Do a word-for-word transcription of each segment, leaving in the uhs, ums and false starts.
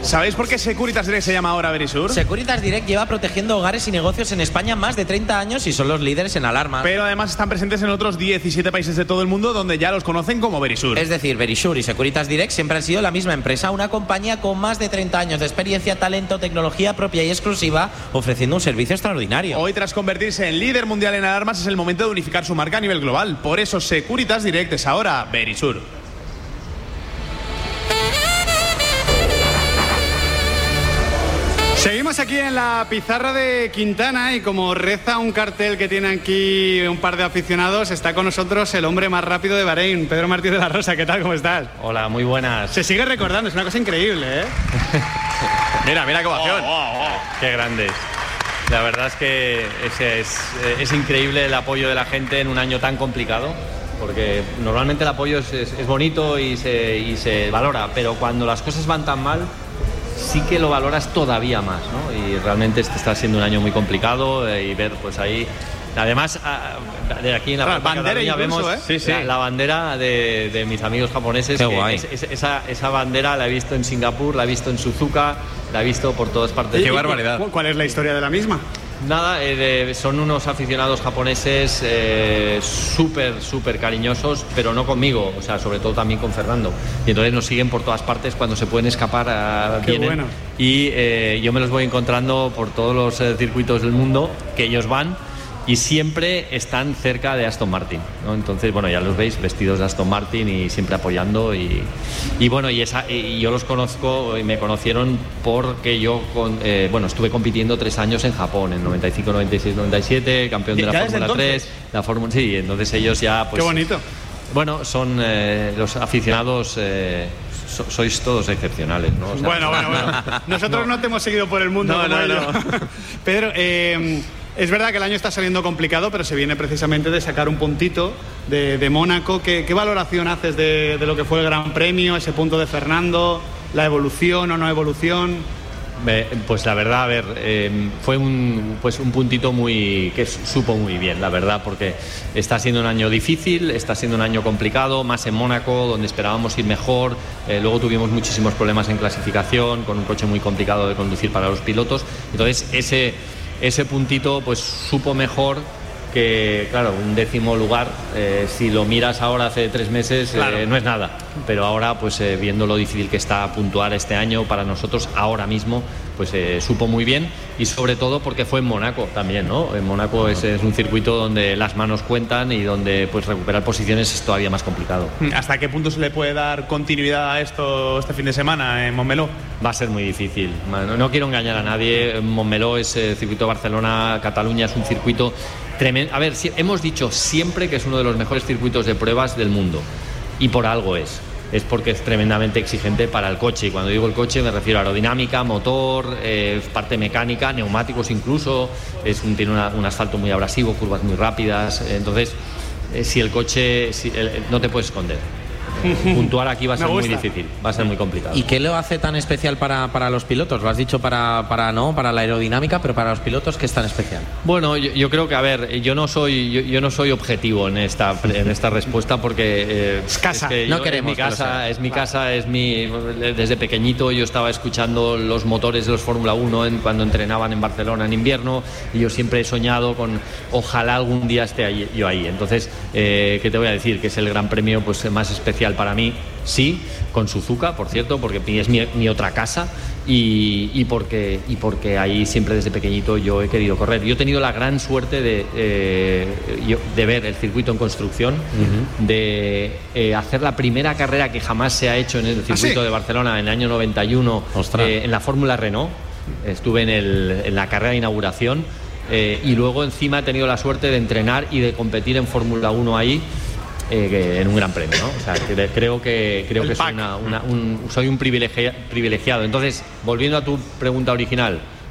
¿Sabéis por qué Securitas Direct se llama ahora Verisur? Securitas Direct lleva protegiendo hogares y negocios en España más de treinta años y son los líderes en alarma. Pero además están presentes en otros diecisiete países de todo el mundo donde ya los conocen como Verisur. Es decir, Verisur y Securitas Direct siempre han sido la misma empresa, una compañía con más de treinta años de experiencia, talento, tecnología propia y exclusiva, ofreciendo un servicio extraordinario. Hoy, tras convertirse en líder mundial en alarmas, es el momento de unificar su marca a nivel global. Por eso Securitas Direct es ahora Verisur. Seguimos aquí en la pizarra de Quintana y como reza un cartel que tiene aquí un par de aficionados, está con nosotros el hombre más rápido de Bahrein, Pedro Martínez de la Rosa. ¿Qué tal? ¿Cómo estás? Hola, muy buenas. Se sigue recordando, es una cosa increíble, ¿eh? Mira, mira qué ovación. Oh, oh, oh. Qué grandes. La verdad es que es, es, es increíble el apoyo de la gente en un año tan complicado, porque normalmente el apoyo es, es, es bonito y se, y se valora, pero cuando las cosas van tan mal, sí que lo valoras todavía más, ¿no? Y realmente este está siendo un año muy complicado eh, y ver pues ahí, además a, de aquí en la claro, bandera incluso, vemos ¿eh? sí, sí. La, la bandera de, de mis amigos japoneses. Qué que guay. Es, es, esa, esa bandera la he visto en Singapur, la he visto en Suzuka, la he visto por todas partes. Qué barbaridad. ¿Cuál es la historia de la misma? Nada, eh, de, son unos aficionados japoneses eh, súper, súper cariñosos, pero no conmigo, o sea, sobre todo también con Fernando. Y entonces nos siguen por todas partes cuando se pueden escapar, uh, Qué vienen. bueno. Y eh, yo me los voy encontrando por todos los eh, circuitos del mundo que ellos van y siempre están cerca de Aston Martin, ¿no? Entonces, bueno, ya los veis vestidos de Aston Martin y siempre apoyando y, y bueno, y, esa, y yo los conozco y me conocieron porque yo con, eh, bueno, estuve compitiendo tres años en Japón, en noventa y cinco, noventa y seis, noventa y siete, campeón de la Fórmula tres, la Fórmula, sí, entonces ellos ya pues... Qué bonito. Bueno, son eh, los aficionados... Eh, So, sois todos excepcionales, ¿no? O sea, bueno, bueno, bueno. Nosotros no. no te hemos seguido por el mundo no, como no, ellos. no. Pedro, eh, es verdad que el año está saliendo complicado, pero se viene precisamente de sacar un puntito de, de Mónaco. ¿Qué, ¿Qué valoración haces de, de lo que fue el Gran Premio, ese punto de Fernando, la evolución o no evolución? Pues la verdad, a ver, eh, fue un, pues un puntito muy que supo muy bien, la verdad, porque está siendo un año difícil, está siendo un año complicado, más en Mónaco, donde esperábamos ir mejor. Eh, luego tuvimos muchísimos problemas en clasificación, con un coche muy complicado de conducir para los pilotos. Entonces, ese, ese puntito, pues supo mejor que, claro, un décimo lugar, eh, si lo miras ahora hace tres meses, claro. eh, no es nada. Pero ahora, pues eh, viendo lo difícil que está puntuar este año para nosotros, ahora mismo, pues eh, supo muy bien y sobre todo porque fue en Mónaco también, ¿no? En Mónaco es, es un circuito donde las manos cuentan y donde pues recuperar posiciones es todavía más complicado. ¿Hasta qué punto se le puede dar continuidad a esto este fin de semana en Montmeló? Va a ser muy difícil. No, no quiero engañar a nadie. Montmeló es el circuito de Barcelona, Cataluña es un circuito tremendo. A ver, si, hemos dicho siempre que es uno de los mejores circuitos de pruebas del mundo y por algo es. Es porque es tremendamente exigente para el coche. Y cuando digo el coche me refiero a aerodinámica, motor, eh, parte mecánica, neumáticos incluso. Es un, tiene una, un asfalto muy abrasivo, curvas muy rápidas. Entonces, eh, si el coche... Si, el, no te puedes esconder. Puntuar aquí va a ser muy difícil, va a ser muy complicado. ¿Y qué lo hace tan especial para, para los pilotos? Lo has dicho para, para no para la aerodinámica, pero para los pilotos, ¿qué es tan especial? Bueno, yo, yo creo que, a ver, yo no soy yo, yo no soy objetivo en esta en esta respuesta porque eh, es casa, es que no yo, queremos es mi casa, es mi claro. casa, es mi desde pequeñito yo estaba escuchando los motores de los Fórmula uno en, cuando entrenaban en Barcelona en invierno y yo siempre he soñado con ojalá algún día esté ahí, yo ahí. Entonces, eh, ¿qué te voy a decir? Que es el gran premio pues más especial para mí. Sí, con Suzuka, por cierto, porque es mi, mi otra casa y, y, porque, y porque ahí siempre desde pequeñito yo he querido correr. Yo he tenido la gran suerte de, eh, yo, de ver el circuito en construcción, uh-huh. de eh, hacer la primera carrera que jamás se ha hecho en el circuito ¿Ah, sí? de Barcelona en el año noventa y uno, eh, en la Fórmula Renault. Estuve en, el, en la carrera de inauguración eh, y luego encima he tenido la suerte de entrenar y de competir en Fórmula uno ahí. Eh, en un gran premio, ¿no? O sea, que, creo que creo que soy, una, una, un, soy un privilegia, privilegiado. Entonces, volviendo a tu pregunta original,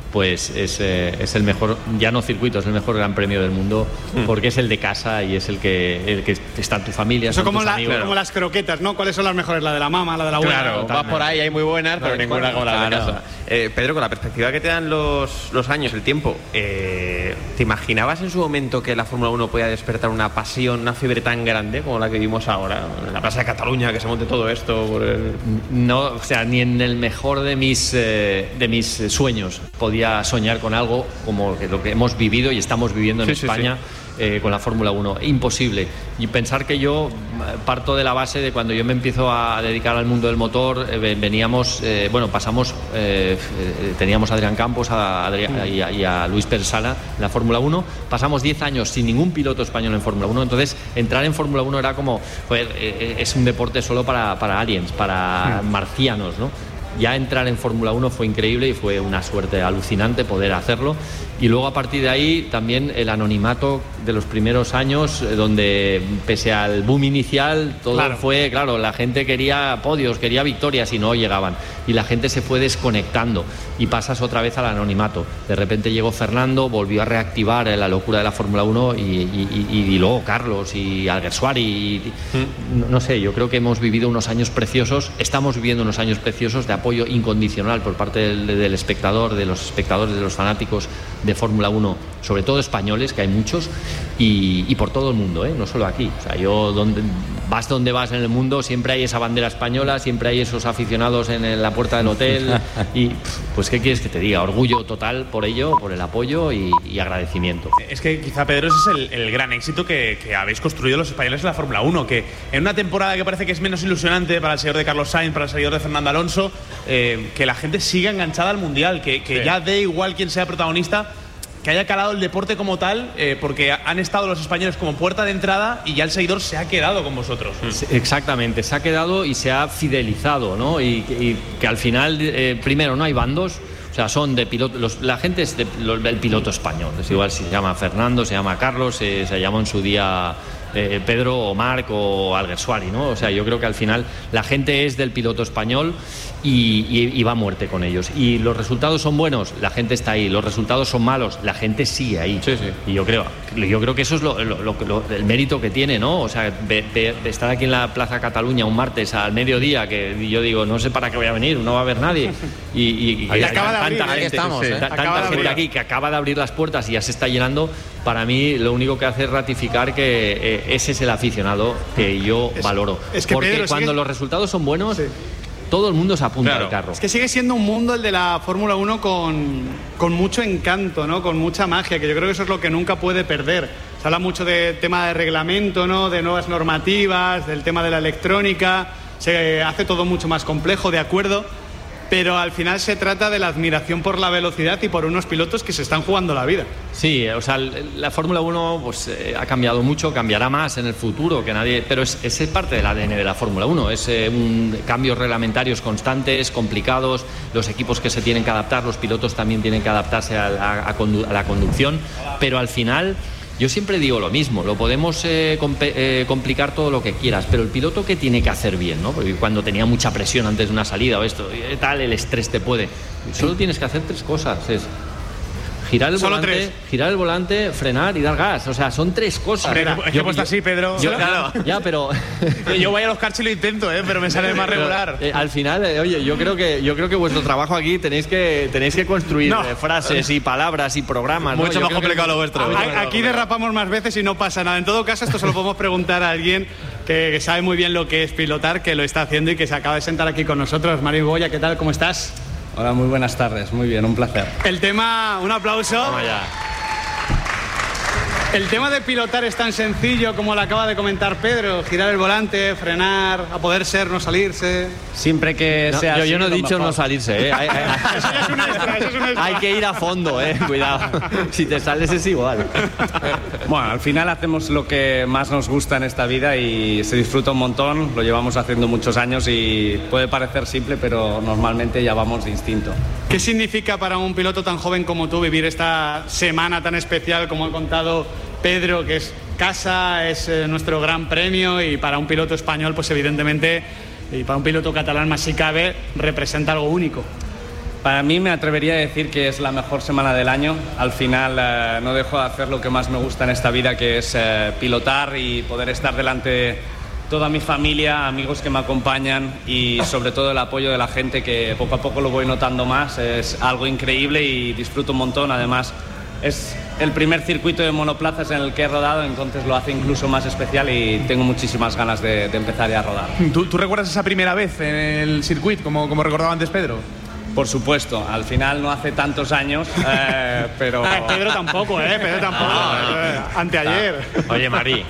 pues es, eh, es el mejor, ya no circuito, es el mejor gran premio del mundo, porque es el de casa y es el que, el que está en tu familia. Eso como, tus la, amigos. como las croquetas, ¿no? ¿Cuáles son las mejores? La de la mamá, la de la abuela. Claro, vas por ahí, hay muy buenas, pero ninguna como la de casa. Eh, Pedro, con la perspectiva que te dan los, los años, el tiempo, eh, ¿te imaginabas en su momento que la Fórmula uno podía despertar una pasión, una fiebre tan grande como la que vimos ahora? En la Plaza de Cataluña, que se monte todo esto. Por el... No, o sea, ni en el mejor de mis, eh, de mis sueños podía soñar con algo como lo que hemos vivido y estamos viviendo en sí, España. Sí, sí. Eh, con la Fórmula uno, imposible. Y pensar que yo parto de la base de cuando yo me empiezo a dedicar al mundo del motor, eh, veníamos, eh, bueno, pasamos, eh, teníamos a Adrián Campos a Adrián, y, a, y a Luis Persala en la Fórmula uno, pasamos diez años sin ningún piloto español en Fórmula uno, entonces entrar en Fórmula uno era como, joder, eh, es un deporte solo para, para aliens, para marcianos, ¿no? Ya entrar en Fórmula uno fue increíble y fue una suerte alucinante poder hacerlo. Y luego a partir de ahí también el anonimato de los primeros años, donde pese al boom inicial todo claro. fue, claro, la gente quería podios, quería victorias y no llegaban. Y la gente se fue desconectando y pasas otra vez al anonimato. De repente llegó Fernando, volvió a reactivar la locura de la Fórmula uno y, y, y, y luego Carlos y Alguersuari. Y, mm. no, no sé, yo creo que hemos vivido unos años preciosos, estamos viviendo unos años preciosos de apoyo incondicional por parte del, del espectador, de los espectadores, de los fanáticos de Fórmula uno, sobre todo españoles, que hay muchos, y, y por todo el mundo, ¿eh? No solo aquí. O sea, yo donde vas donde vas en el mundo siempre hay esa bandera española, siempre hay esos aficionados en la puerta del hotel y pues qué quieres que te diga, orgullo total por ello, por el apoyo y, y agradecimiento. Es que quizá, Pedro, ese es el, el gran éxito que, que habéis construido los españoles en la Fórmula uno, que en una temporada que parece que es menos ilusionante para el seguidor de Carlos Sainz, para el seguidor de Fernando Alonso, eh, que la gente siga enganchada al Mundial, que, que sí. ya dé igual quién sea protagonista, que haya calado el deporte como tal, eh, porque han estado los españoles como puerta de entrada y ya el seguidor se ha quedado con vosotros. Exactamente, se ha quedado y se ha fidelizado, ¿no? Y, y que al final, eh, primero, no hay bandos. O sea, son de piloto, los, la gente es de, los, del piloto español. Es igual si se llama Fernando, se llama Carlos, eh, se llamó en su día eh, Pedro o Marc o Alguersuari, ¿no? O sea, yo creo que al final la gente es del piloto español y, y, y va a muerte con ellos. Y los resultados son buenos, la gente está ahí. Los resultados son malos, la gente sigue ahí. Sí, sí. Y yo creo, yo creo que eso es lo, lo, lo, lo, el mérito que tiene, ¿no? O sea, de, de, de estar aquí en la Plaza Cataluña un martes al mediodía, que yo digo, no sé para qué voy a venir, no va a haber nadie. Y, y, y acaba de abrir, tanta gente, estamos, sí, ¿eh? tanta acaba gente de aquí que acaba de abrir las puertas y ya se está llenando. Para mí lo único que hace es ratificar que eh, ese es el aficionado que yo es, valoro. Es que porque Pedro, cuando sigue... los resultados son buenos, sí. todo el mundo se apunta claro. al carro. Es que sigue siendo un mundo el de la Fórmula uno con, con mucho encanto, ¿no? Con mucha magia, que yo creo que eso es lo que nunca puede perder. Se habla mucho del tema de reglamento, ¿no? De nuevas normativas, del tema de la electrónica. Se hace todo mucho más complejo, de acuerdo. Pero al final se trata de la admiración por la velocidad y por unos pilotos que se están jugando la vida. Sí, o sea, la Fórmula uno pues, eh, ha cambiado mucho, cambiará más en el futuro, que nadie, pero es, es parte del A D N de la Fórmula uno, es eh, un, cambios reglamentarios constantes, complicados, los equipos que se tienen que adaptar, los pilotos también tienen que adaptarse a, a, a, condu- a la conducción, pero al final... Yo siempre digo lo mismo, lo podemos eh, comp- eh, complicar todo lo que quieras, pero el piloto ¿qué tiene que hacer bien? ¿No? Porque cuando tenía mucha presión antes de una salida o esto, y tal, el estrés te puede. Solo tienes que hacer tres cosas, es girar el Solo volante, tres. girar el volante, frenar y dar gas. O sea, son tres cosas. Hombre, es que he puesto así, Pedro. Yo, claro. Ya, pero yo voy a los karts y lo intento, ¿eh? Pero me sale más regular. Pero, eh, al final, eh, oye, yo creo que yo creo que vuestro trabajo aquí tenéis que tenéis que construir no. eh, frases y palabras y programas. ¿no? Mucho Yo más creo complicado que... lo vuestro. A, aquí derrapamos más veces y no pasa nada. En todo caso, esto se lo podemos preguntar a alguien que, que sabe muy bien lo que es pilotar, que lo está haciendo y que se acaba de sentar aquí con nosotros. Mario Boya, ¿qué tal? ¿Cómo estás? Hola, muy buenas tardes. Muy bien, un placer. El tema, un aplauso. Vamos allá. El tema de pilotar es tan sencillo como lo acaba de comentar Pedro, girar el volante, frenar, a poder ser, no salirse. Siempre que No, sea yo, así, yo no he lo dicho mejor. no salirse, ¿eh? Hay, hay, Eso ya es un extra, eso es un extra. hay que ir a fondo, ¿eh? Cuidado. Si te sales es igual. Bueno, al final hacemos lo que más nos gusta en esta vida y se disfruta un montón. Lo llevamos haciendo muchos años y puede parecer simple, pero normalmente ya vamos de instinto. ¿Qué significa para un piloto tan joven como tú vivir esta semana tan especial como ha contado Pedro, que es casa, es eh, nuestro gran premio, y para un piloto español, pues evidentemente, y para un piloto catalán más si cabe, representa algo único? Para mí me atrevería a decir que es la mejor semana del año. Al final eh, no dejo de hacer lo que más me gusta en esta vida, que es eh, pilotar y poder estar delante de toda mi familia, amigos que me acompañan y sobre todo el apoyo de la gente, que poco a poco lo voy notando más. Es algo increíble y disfruto un montón. Además, es el primer circuito de monoplazas en el que he rodado, entonces lo hace incluso más especial y tengo muchísimas ganas de, de empezar ya a rodar. ¿Tú, ¿Tú recuerdas esa primera vez en el circuito, como, como recordaba antes Pedro? Por supuesto, al final no hace tantos años, eh, pero... Ah, Pedro tampoco, ¿eh? Pedro tampoco. Eh, anteayer. Oye, Mari.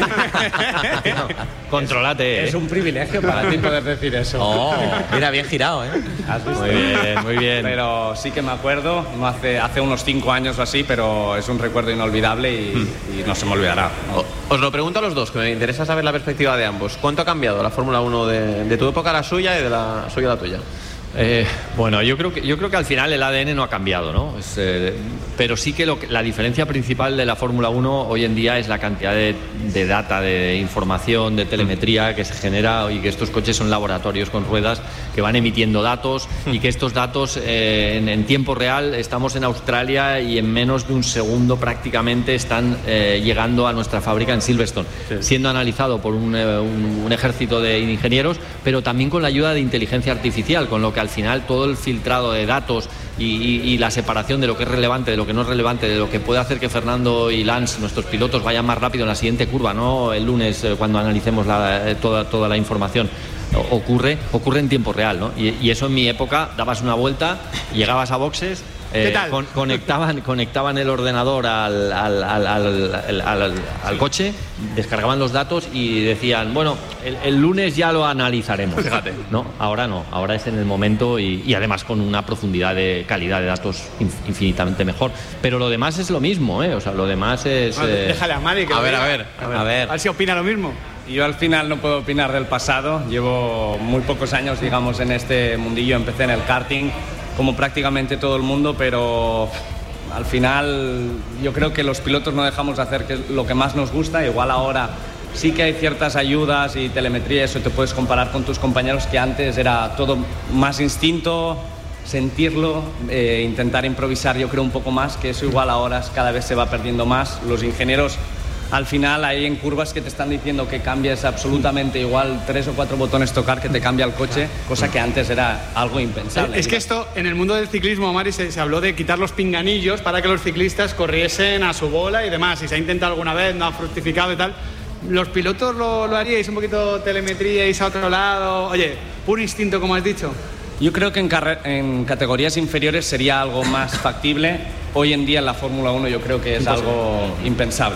Contrólate, ¿eh? Es un privilegio para ti poder decir eso. Oh, mira, bien girado, ¿eh? ¿Has visto? Muy bien, muy bien. Pero sí que me acuerdo, no hace, hace unos cinco años o así, pero es un recuerdo inolvidable y, mm. y no se me olvidará, ¿no? Os lo pregunto a los dos, que me interesa saber la perspectiva de ambos. ¿Cuánto ha cambiado la Fórmula uno de, de tu época a la suya y de la suya a la tuya? Eh, bueno, yo creo que yo creo que al final el A D N no ha cambiado, ¿no? Es, eh, pero sí que, lo que la diferencia principal de la Fórmula uno hoy en día es la cantidad de, de data, de información, de telemetría que se genera, y que estos coches son laboratorios con ruedas que van emitiendo datos y que estos datos eh, en, en tiempo real, estamos en Australia y en menos de un segundo prácticamente están eh, llegando a nuestra fábrica en Silverstone, sí. siendo analizado por un, eh, un, un ejército de ingenieros, pero también con la ayuda de inteligencia artificial, con lo que al final todo el filtrado de datos y, y, y la separación de lo que es relevante, de lo que no es relevante, de lo que puede hacer que Fernando y Lance, nuestros pilotos, vayan más rápido en la siguiente curva, no el lunes eh, cuando analicemos la, eh, toda, toda la información, ocurre, ocurre en tiempo real, ¿no? Y, y eso en mi época, dabas una vuelta, llegabas a boxes, Eh, con, conectaban, conectaban el ordenador al, al, al, al, al, al, al coche, descargaban los datos y decían, bueno, el, el lunes ya lo analizaremos. Fíjate. No, ahora no, ahora es en el momento y, y además con una profundidad de calidad de datos infinitamente mejor. Pero lo demás es lo mismo, ¿eh? O sea, lo demás es... Ah, eh... Déjale a Mari que a ver, a ver, a ver, a ver. A ver si opina lo mismo. Yo al final no puedo opinar del pasado. Llevo muy pocos años, digamos, en este mundillo. Empecé en el karting, como prácticamente todo el mundo, pero al final yo creo que los pilotos no dejamos de hacer lo que más nos gusta. Igual ahora sí que hay ciertas ayudas y telemetría, eso te puedes comparar con tus compañeros, que antes era todo más instinto, sentirlo, eh, intentar improvisar, yo creo un poco más, que eso igual ahora cada vez se va perdiendo más. Los ingenieros al final hay en curvas que te están diciendo que cambies absolutamente igual tres o cuatro botones tocar que te cambia el coche, cosa que antes era algo impensable. Es que esto en el mundo del ciclismo, Mari, se, se habló de quitar los pinganillos para que los ciclistas corriesen a su bola y demás, y se ha intentado alguna vez, no ha fructificado y tal. ¿Los pilotos lo, lo haríais un poquito telemetría, a otro lado? Oye, puro instinto, como has dicho. Yo creo que en, en categorías inferiores sería algo más factible. Hoy en día en la Fórmula uno yo creo que es algo impensable.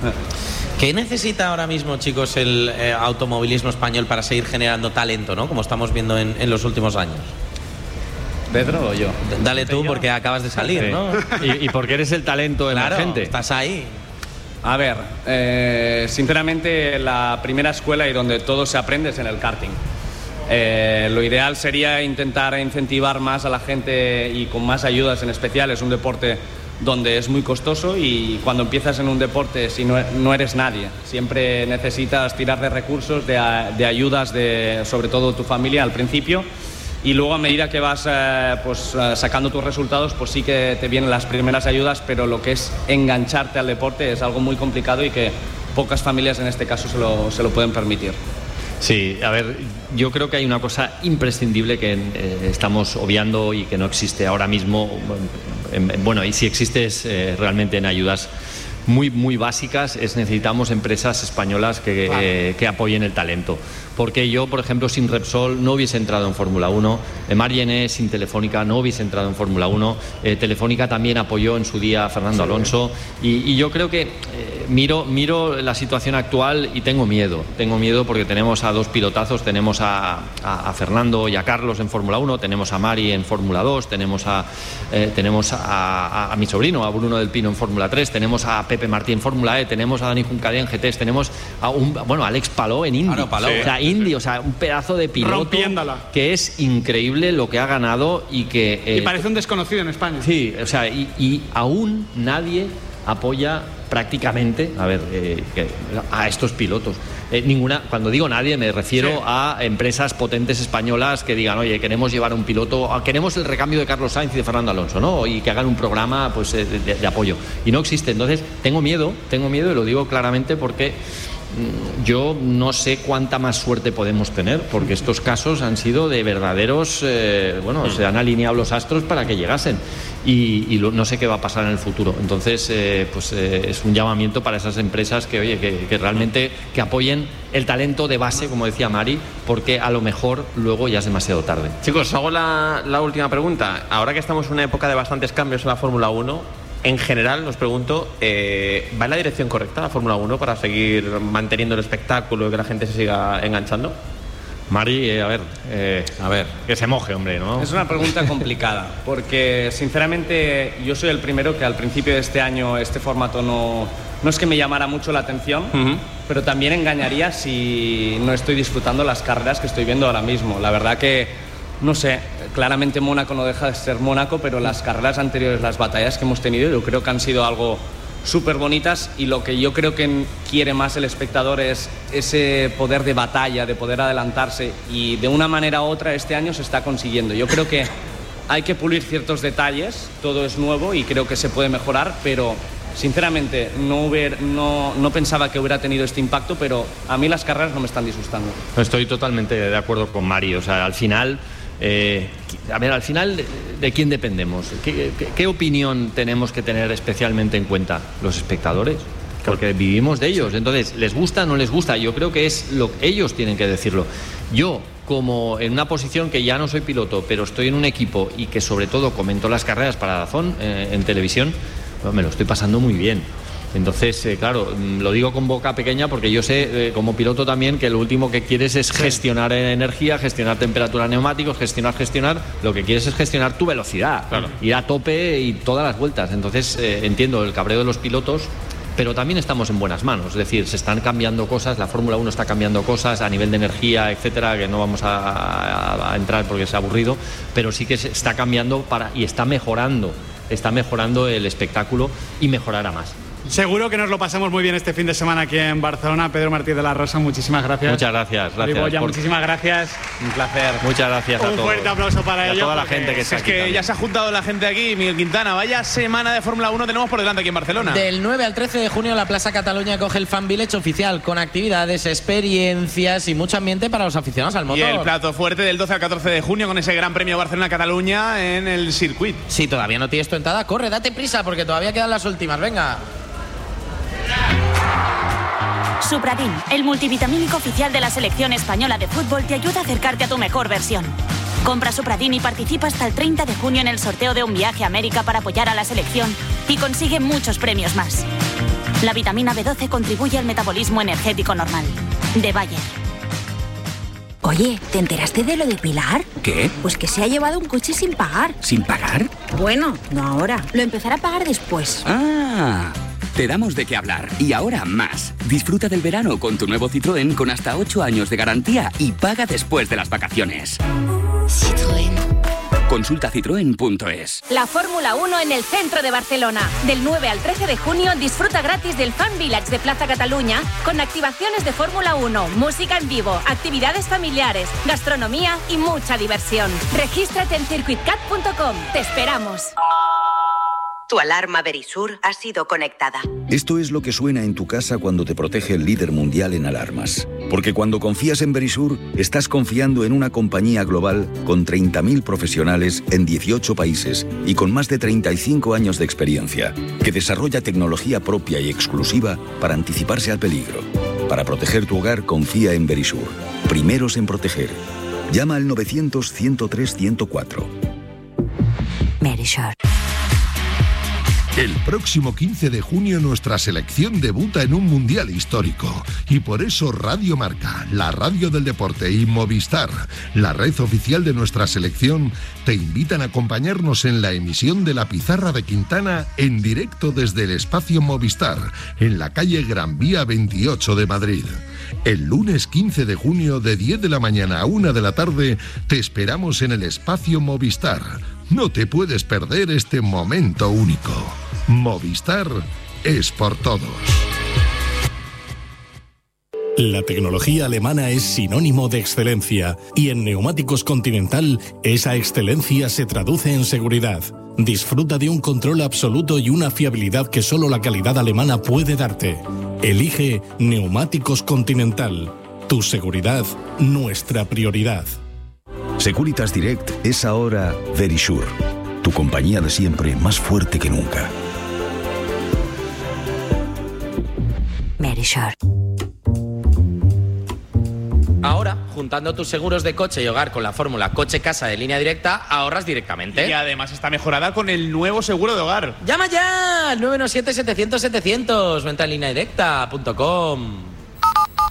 ¿Qué necesita ahora mismo, chicos, el eh, automovilismo español para seguir generando talento, ¿no? Como estamos viendo en, en los últimos años. ¿Pedro o yo? Dale tú, porque acabas de salir, sí. ¿no? Y, y porque eres el talento de claro, la gente. Estás ahí. A ver, eh, sinceramente la primera escuela y donde todo se aprende es en el karting. Eh, lo ideal sería intentar incentivar más a la gente y con más ayudas en especial. Es un deporte donde es muy costoso y cuando empiezas en un deporte, si no, no eres nadie, siempre necesitas tirar de recursos, de, de ayudas de sobre todo tu familia al principio, y luego a medida que vas eh, pues, eh, sacando tus resultados, pues sí que te vienen las primeras ayudas, pero lo que es engancharte al deporte es algo muy complicado y que pocas familias en este caso se lo, se lo pueden permitir. Sí, a ver, yo creo que hay una cosa imprescindible que eh, estamos obviando y que no existe ahora mismo. Bueno, y si existe es eh, realmente en ayudas muy, muy básicas, es necesitamos empresas españolas que, claro. eh, que apoyen el talento. Porque yo, por ejemplo, sin Repsol no hubiese entrado en Fórmula uno, eh, Mariené sin Telefónica no hubiese entrado en Fórmula uno, eh, Telefónica también apoyó en su día a Fernando sí. Alonso, y, y yo creo que eh, miro, miro la situación actual y tengo miedo, tengo miedo porque tenemos a dos pilotazos, tenemos a, a, a Fernando y a Carlos en Fórmula uno, tenemos a Mari en Fórmula dos, tenemos a, eh, tenemos a, a, a mi sobrino, a Bruno del Pino en Fórmula tres, tenemos a Pepe Martí en Fórmula E, tenemos a Dani Juncadé en G T S, tenemos a un, bueno, a Alex Palou en Indy. Claro, Palou. Sí. O sea, Indy, o sea, un pedazo de piloto que es increíble lo que ha ganado y que... Eh, y parece un desconocido en España. Sí, o sea, y, y aún nadie apoya prácticamente, a ver, eh, que, a estos pilotos. Eh, ninguna, cuando digo nadie, me refiero sí. a empresas potentes españolas que digan, oye, queremos llevar a un piloto, queremos el recambio de Carlos Sainz y de Fernando Alonso, ¿no? Y que hagan un programa, pues, de, de, de apoyo. Y no existe. Entonces, tengo miedo, tengo miedo y lo digo claramente porque yo no sé cuánta más suerte podemos tener, porque estos casos han sido de verdaderos, eh, bueno, se han alineado los astros para que llegasen y, y lo, no sé qué va a pasar en el futuro. Entonces, eh, pues eh, es un llamamiento para esas empresas que, oye, que, que realmente que apoyen el talento de base, como decía Mari, porque a lo mejor luego ya es demasiado tarde. Chicos, os hago la, la última pregunta. Ahora que estamos en una época de bastantes cambios en la Fórmula uno, en general, os pregunto, eh, ¿va en la dirección correcta la Fórmula uno para seguir manteniendo el espectáculo y que la gente se siga enganchando? Mari, eh, a ver, eh, a ver, que se moje, hombre, ¿no? Es una pregunta complicada, porque sinceramente yo soy el primero que al principio de este año este formato no, no es que me llamara mucho la atención, uh-huh. pero también engañaría si no estoy disfrutando las carreras que estoy viendo ahora mismo. La verdad que no sé, claramente Mónaco no deja de ser Mónaco, pero las carreras anteriores, las batallas que hemos tenido, yo creo que han sido algo súper bonitas, y lo que yo creo que quiere más el espectador es ese poder de batalla, de poder adelantarse, y de una manera u otra este año se está consiguiendo. Yo creo que hay que pulir ciertos detalles, todo es nuevo y creo que se puede mejorar, pero sinceramente no, hubiera, no, no pensaba que hubiera tenido este impacto, pero a mí las carreras no me están disgustando. Estoy totalmente de acuerdo con Mari, o sea, al final... Eh, a ver, al final, ¿de, de quién dependemos? ¿Qué, qué, ¿Qué opinión tenemos que tener especialmente en cuenta? Los espectadores, porque vivimos de ellos. Entonces, ¿les gusta o no les gusta? Yo creo que es lo que ellos tienen que decirlo. Yo, como en una posición que ya no soy piloto, pero estoy en un equipo y que sobre todo comento las carreras para Dazón eh, en televisión, bueno, me lo estoy pasando muy bien. Entonces, eh, claro, lo digo con boca pequeña porque yo sé, eh, como piloto también, que lo último que quieres es gestionar energía, gestionar temperatura de neumáticos, gestionar, gestionar. Lo que quieres es gestionar tu velocidad, claro. Ir a tope y todas las vueltas. Entonces, eh, entiendo el cabreo de los pilotos, pero también estamos en buenas manos. Es decir, se están cambiando cosas, la Fórmula uno está cambiando cosas a nivel de energía, etcétera, que no vamos a, a, a entrar porque es aburrido, pero sí que se está cambiando para, y está mejorando, está mejorando el espectáculo y mejorará más. Seguro que nos lo pasamos muy bien este fin de semana aquí en Barcelona. Pedro Martínez de la Rosa, muchísimas gracias. Muchas gracias. gracias Boya, por... muchísimas gracias. Un placer. Muchas gracias a Un todos. fuerte aplauso para ellos. A toda la gente que está es aquí. que también. ya se ha juntado la gente aquí. Miguel Quintana, vaya semana de Fórmula uno tenemos por delante aquí en Barcelona. Del nueve al trece de junio la Plaza Cataluña coge el Fan Village oficial con actividades, experiencias y mucho ambiente para los aficionados al motor. Y el plato fuerte del doce al catorce de junio con ese Gran Premio Barcelona-Cataluña en el circuito. Si todavía no tienes tu entrada, corre, date prisa porque todavía quedan las últimas. Venga. Supradin, el multivitamínico oficial de la selección española de fútbol, te ayuda a acercarte a tu mejor versión. Compra Supradin y participa hasta el treinta de junio en el sorteo de un viaje a América para apoyar a la selección y consigue muchos premios más. La vitamina B doce contribuye al metabolismo energético normal. De Bayer. Oye, ¿te enteraste de lo de Pilar? ¿Qué? Pues que se ha llevado un coche sin pagar. ¿Sin pagar? Bueno, no ahora. Lo empezará a pagar después. Ah... Te damos de qué hablar. Y ahora más. Disfruta del verano con tu nuevo Citroën con hasta ocho años de garantía y paga después de las vacaciones. Citroën. Consulta citroen punto es. La Fórmula uno en el centro de Barcelona. Del nueve al trece de junio disfruta gratis del Fan Village de Plaza Cataluña con activaciones de Fórmula uno, música en vivo, actividades familiares, gastronomía y mucha diversión. Regístrate en circuit cat punto com. Te esperamos. Tu alarma Verisur ha sido conectada. Esto es lo que suena en tu casa cuando te protege el líder mundial en alarmas. Porque cuando confías en Verisur, estás confiando en una compañía global con treinta mil profesionales en dieciocho países y con más de treinta y cinco años de experiencia, que desarrolla tecnología propia y exclusiva para anticiparse al peligro. Para proteger tu hogar, confía en Verisur. Primeros en proteger. Llama al novecientos, ciento tres, ciento cuatro. Verisur. El próximo quince de junio nuestra selección debuta en un mundial histórico y por eso Radio Marca, la radio del deporte y Movistar, la red oficial de nuestra selección, te invitan a acompañarnos en la emisión de La Pizarra de Quintana en directo desde el espacio Movistar, en la calle Gran Vía veintiocho de Madrid. El lunes quince de junio de diez de la mañana a una de la tarde te esperamos en el espacio Movistar. No te puedes perder este momento único. Movistar es por todos. La tecnología alemana es sinónimo de excelencia y en Neumáticos Continental esa excelencia se traduce en seguridad. Disfruta de un control absoluto y una fiabilidad que solo la calidad alemana puede darte. Elige Neumáticos Continental. Tu seguridad, nuestra prioridad. Securitas Direct es ahora Verisure, tu compañía de siempre más fuerte que nunca. Verisure. Ahora, juntando tus seguros de coche y hogar con la fórmula coche-casa de Línea Directa, ahorras directamente. Y además está mejorada con el nuevo seguro de hogar. ¡Llama ya! nueve uno siete, setecientos, setecientos. Venta en línea directa punto com.